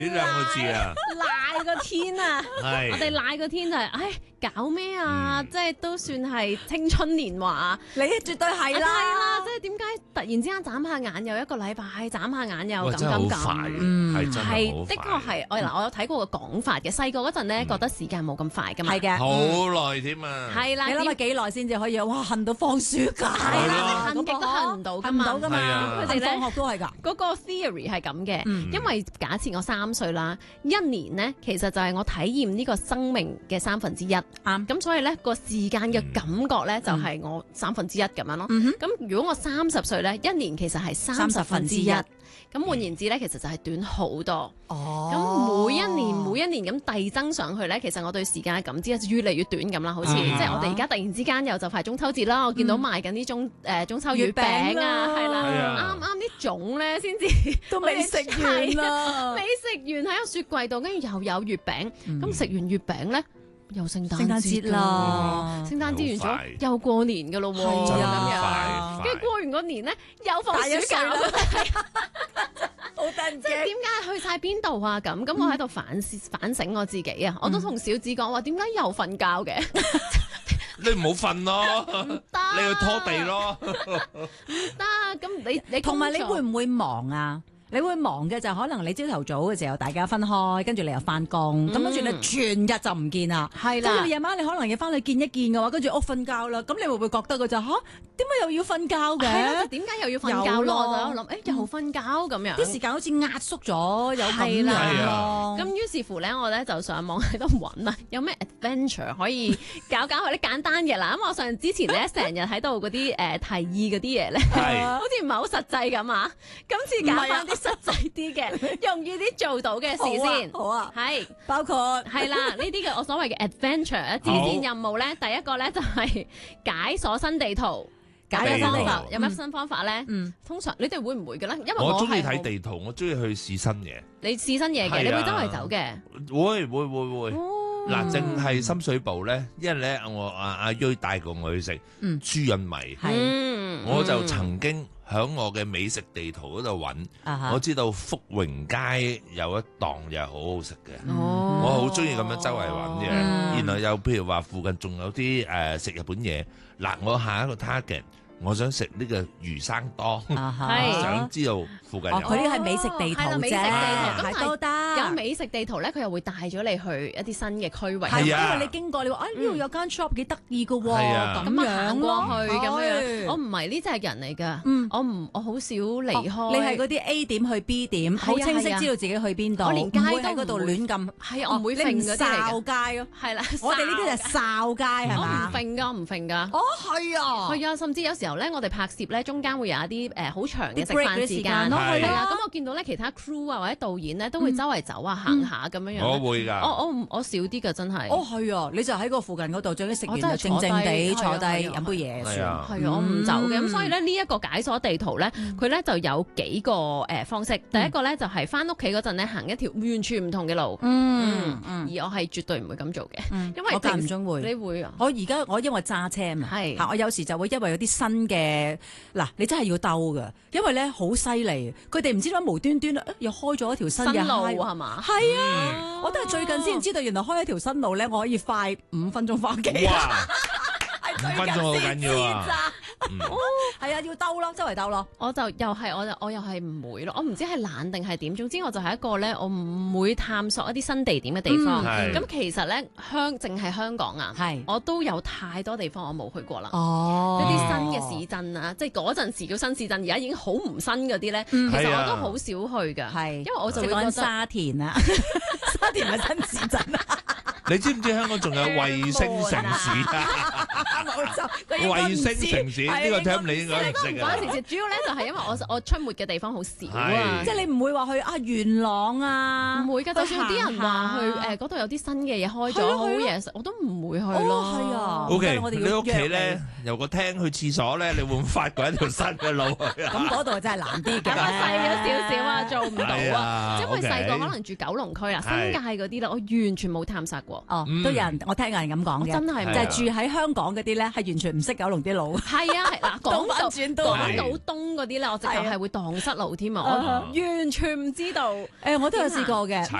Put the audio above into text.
呢兩個字啊， 賴個天啊！ 係我哋賴個天就係，搞咩啊？即係都算係青春年華， 你絕對係係啦， 啦！即係點解突然之間眨下眼又一個禮拜，眨下眼又咁哇真係好咁快， 咁。 係真係係好的確係，我有睇過個講法嘅。細個嗰陣咧，覺得時間冇咁快噶嘛。 係嘅。 好耐添啊！ 係啦， 你諗下幾耐先至可以哇恨到放暑假？ 係啦恨極都恨唔到㗎嘛恨唔到㗎係啊嘛， 佢哋咧放學都係㗎。 嗰個 theory 係咁嘅，因為假設我3歲啦，一年呢其實就係我體驗呢個生命嘅1/3， 啱咁所以呢個時間嘅感覺呢，就係我1/3咁樣咯。咁如果我30歲呢，一年其實係1/30。咁換言之咧，其實就係短好多。咁每一年咁遞增上去咧，其實我對時間嘅感知就越嚟越短咁啦，好似即係我哋而家突然之間又就快中秋節啦，我見到賣緊啲中秋月餅啊，係啦，啱啲粽咧先至都未食完啦， 未食完喺個雪櫃度，跟住又有月餅，咁食完月餅咧。又聖誕節啦， 聖誕節完咗又過年噶咯喎， 係啊，跟住過完嗰年咧又放暑假啦， 好得人驚。 即係點解去晒邊度啊？咁我喺度反省我自己啊！我都同小子講話，點解又瞓覺嘅？ 你唔好瞓咯，你去拖地咯， 得咁你同埋你會唔會忙啊？你會忙嘅就可能你朝頭早嘅時候大家分開，跟住你又翻工，咁跟住你全日就唔見啦。 係啦， 跟住夜晚你可能要翻去見一見嘅話，跟住屋瞓覺啦。咁你會唔會覺得嘅就點解又要瞓覺嘅？ 係啦，點解又要瞓覺咯？我就喺度諗，又瞓覺咁樣。 啲時間好似壓縮咗，有咁樣咯。 咁於是乎咧，我咧就上網喺度揾啊，有咩 adventure 可以搞佢啲簡單嘅啦。咁我之前咧成日喺度嗰啲提議嗰啲嘢咧，好似唔係好實際咁啊。今次搞翻啲實際啲嘅，容易啲做到嘅事先。 好啊， 係包括係啦，呢啲嘅我所謂嘅 adventure 支線任務咧，第一個咧就係解鎖新地圖。解鎖方法有咩新方法咧？通常你哋會唔會嘅咧？因為我中意睇地圖，我中意去試新嘢。 你試新嘢嘅，你會周圍走嘅？ 會。嗱，淨係深水埗咧，因為咧我阿瑞帶過我去食豬潤米，我就曾經喺我嘅美食地圖嗰度揾，我知道福榮街有一檔又係好好食嘅，我好中意咁樣周圍揾嘅。然後又譬如話附近仲有啲食日本嘢，嗱，我下一個 target。我想食呢個魚生檔，想知道附近有。 佢呢個係美食地圖啫， 美食地圖咁都得。 有美食地圖咧，佢又會帶咗你去一啲新嘅區域。 係啊，因為你經過，你話呢度有間 shop 幾得意㗎喎，咁樣過去咁樣。我唔係呢隻人嚟㗎，我好少離開。 你係嗰啲 A 點去 B 點，好清晰知道自己去邊度。 我連街都喺嗰度亂咁。 係啊，我唔會揈嗰啲嚟㗎。 哨街咯， 係啦， 我哋呢啲就係哨街係嘛？ 我唔揈㗎。 哦，係啊， 係啊，甚至有時候咧，我哋拍攝咧，中間會有一啲好長嘅食飯時間， 係啦。咁我見到咧其他 crew 啊或者導演咧都會周圍走啊行下咁樣樣。 我會㗎。 我少啲㗎，真係。 哦，係啊，你就喺個附近嗰度，將啲食完就靜靜地坐低飲杯嘢算。 係啊， 我唔走嘅。咁所以咧呢一個解鎖地圖咧，佢咧就有幾個方式。第一個咧就係翻屋企嗰陣咧行一條完全唔同嘅路。而我係絕對唔會咁做嘅，因為我間唔中會。 你會啊？ 我而家因為揸車嘛， 係我有時就會因為有啲新嘅嗱，你真係要兜噶，因為咧好犀利，佢哋唔知點解無端端又開咗一條新嘅路係嘛？ 係啊，我都係最近先知道，原來開一條新路咧，我可以快5分鐘翻屋企。 哇！5分鐘好緊要啊！ 係啊，要兜咯，周圍兜咯。 我又係唔會咯，我唔知係懶定係點。總之我就係一個咧，我唔會探索一啲新地點嘅地方。咁其實咧，淨係香港啊，我都有太多地方我冇去過啦。一啲新嘅市鎮啊，即係嗰陣時叫新市鎮，而家已經好唔新嗰啲咧，其實我都好少去㗎。因為我就會覺得沙田啊，沙田係新市鎮啊。 你知唔知香港仲有衛星城市啊？衛星城市呢個 term 你應該唔識啊！ 主要咧就係因為我出沒嘅地方好少啊， 即係你唔會話去元朗啊， 唔會㗎。就算啲人話去嗰度有啲新嘅嘢開咗好嘢食，我都唔會去咯。 係啊。 OK，你屋企咧由個廳去廁所咧，你會唔會發掘一條新嘅路去啊？ 咁嗰度真係難啲嘅， 細咗少少啊，做唔到啊。因為細個可能住九龍區啊、新界嗰啲啦，我完全冇探索過。 都有人我聽有人咁講嘅， 真係就係住喺香港嘅嗰啲咧，係完全唔識九龍啲路。 係啊，係嗱， 倒翻轉都港島東嗰啲咧，我直頭係會蕩失路添啊！我完全唔知道。 我都有試過嘅。